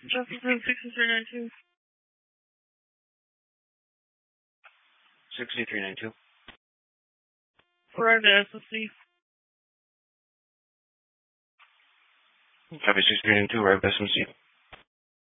Jefferson 6392. 6392. Arrived at SSC. Copy 6392, arrived at SMC.